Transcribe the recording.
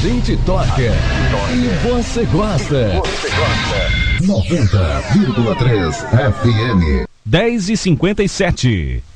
gente toca e você gosta. 90,3 FM. 10h57.